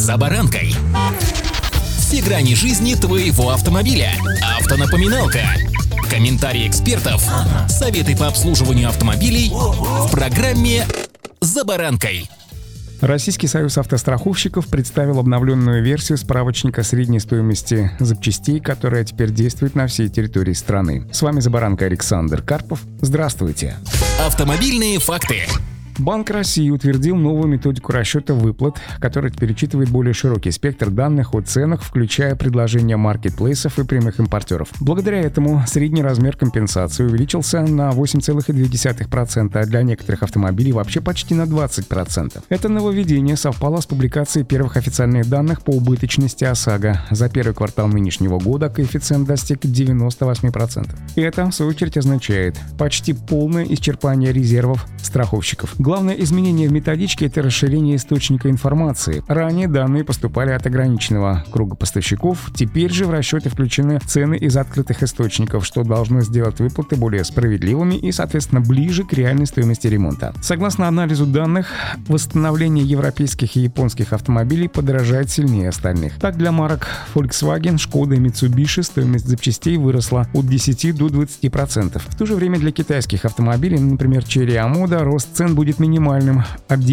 За баранкой. Все грани жизни твоего автомобиля. Автонапоминалка. Комментарии экспертов. Советы по обслуживанию автомобилей в программе «За баранкой». Российский союз автостраховщиков представил обновленную версию справочника средней стоимости запчастей, которая теперь действует на всей территории страны. С вами «За баранкой» Александр Карпов. Здравствуйте. Автомобильные факты. Банк России утвердил новую методику расчета выплат, которая перечитывает более широкий спектр данных о ценах, включая предложения маркетплейсов и прямых импортеров. Благодаря этому средний размер компенсации увеличился на 8,2%, а для некоторых автомобилей вообще почти на 20%. Это нововведение совпало с публикацией первых официальных данных по убыточности ОСАГО. За первый квартал нынешнего года коэффициент достиг 98%. Это, в свою очередь, означает почти полное исчерпание резервов страховщиков. Главное изменение в методичке – это расширение источника информации. Ранее данные поступали от ограниченного круга поставщиков, теперь же в расчеты включены цены из открытых источников, что должно сделать выплаты более справедливыми и, соответственно, ближе к реальной стоимости ремонта. Согласно анализу данных, восстановление европейских и японских автомобилей подорожает сильнее остальных. Так, для марок Volkswagen, Skoda и Mitsubishi стоимость запчастей выросла от 10 до 20%. В то же время для китайских автомобилей, например, Chery Amoda, рост цен будет минимальным – от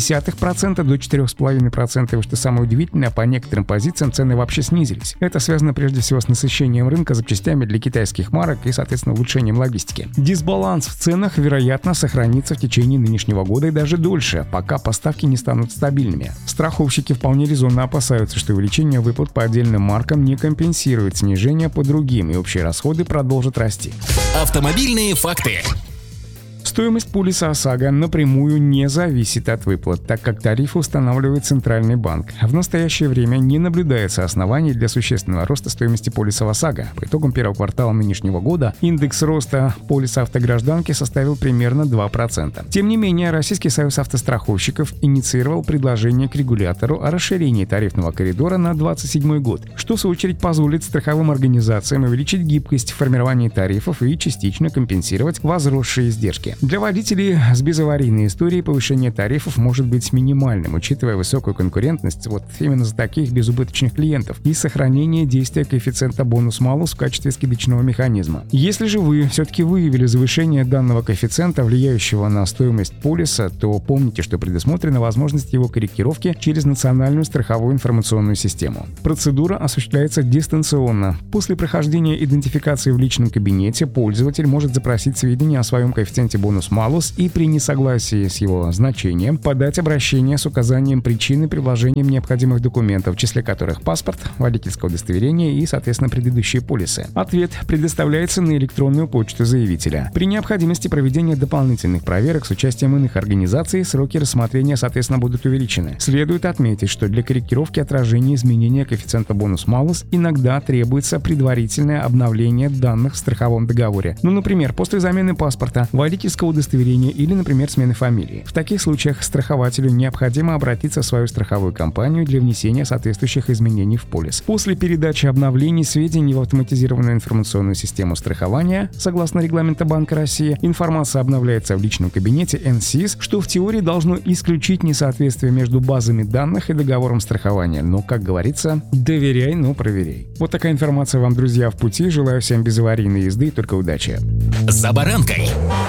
0,9% до 4,5%. И что самое удивительное, по некоторым позициям цены вообще снизились. Это связано прежде всего с насыщением рынка запчастями для китайских марок и, соответственно, улучшением логистики. Дисбаланс в ценах, вероятно, сохранится в течение нынешнего года и даже дольше, пока поставки не станут стабильными. Страховщики вполне резонно опасаются, что увеличение выплат по отдельным маркам не компенсирует снижение по другим, и общие расходы продолжат расти. Автомобильные факты. Стоимость полиса ОСАГО напрямую не зависит от выплат, так как тарифы устанавливает Центральный банк. В настоящее время не наблюдается оснований для существенного роста стоимости полиса ОСАГО. По итогам первого квартала нынешнего года индекс роста полиса автогражданки составил примерно 2%. Тем не менее, Российский союз автостраховщиков инициировал предложение к регулятору о расширении тарифного коридора на 2027 год, что в свою очередь позволит страховым организациям увеличить гибкость в формировании тарифов и частично компенсировать возросшие издержки. Для водителей с безаварийной историей повышение тарифов может быть минимальным, учитывая высокую конкурентность вот именно за таких безубыточных клиентов и сохранение действия коэффициента бонус-малус в качестве скидочного механизма. Если же вы все-таки выявили завышение данного коэффициента, влияющего на стоимость полиса, то помните, что предусмотрена возможность его корректировки через национальную страховую информационную систему. Процедура осуществляется дистанционно. После прохождения идентификации в личном кабинете пользователь может запросить сведения о своем коэффициенте бонус-малус и при несогласии с его значением подать обращение с указанием причины при вложении необходимых документов, в числе которых паспорт, водительское удостоверение и, соответственно, предыдущие полисы. Ответ предоставляется на электронную почту заявителя. При необходимости проведения дополнительных проверок с участием иных организаций сроки рассмотрения, соответственно, будут увеличены. Следует отметить, что для корректировки отражения изменения коэффициента бонус-малус иногда требуется предварительное обновление данных в страховом договоре. Например, после замены паспорта, водительского удостоверения или, например, смены фамилии. В таких случаях страхователю необходимо обратиться в свою страховую компанию для внесения соответствующих изменений в полис. После передачи обновлений сведений в автоматизированную информационную систему страхования, согласно регламенту Банка России, информация обновляется в личном кабинете НСИС, что в теории должно исключить несоответствие между базами данных и договором страхования. Но, как говорится, доверяй, но проверяй. Вот такая информация вам, друзья, в пути. Желаю всем безаварийной езды и только удачи. За баранкой.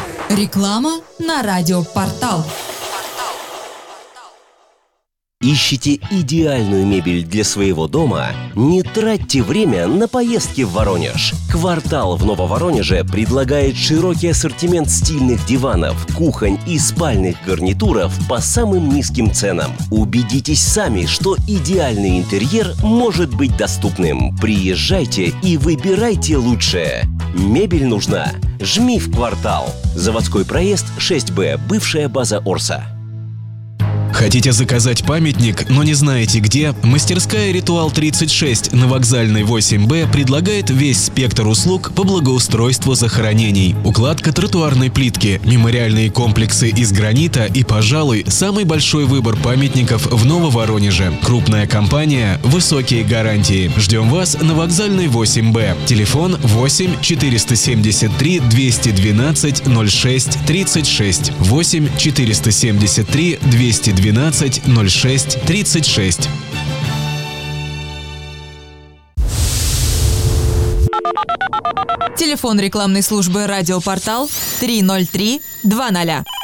Реклама на радиопортал. Ищете идеальную мебель для своего дома? Не тратьте время на поездки в Воронеж. «Квартал» в Нововоронеже предлагает широкий ассортимент стильных диванов, кухонь и спальных гарнитуров по самым низким ценам. Убедитесь сами, что идеальный интерьер может быть доступным. Приезжайте и выбирайте лучшее. Мебель нужна? Жми в «Квартал». Заводской проезд 6Б, бывшая база Орса. Хотите заказать памятник, но не знаете где? Мастерская «Ритуал 36» на Вокзальной 8Б предлагает весь спектр услуг по благоустройству захоронений. Укладка тротуарной плитки, мемориальные комплексы из гранита и, пожалуй, самый большой выбор памятников в Нововоронеже. Крупная компания, высокие гарантии. Ждем вас на Вокзальной 8Б. Телефон 8 473 212 06 36. 8 473 212 06 36. Телефон рекламной службы «Радиопортал» 303 20.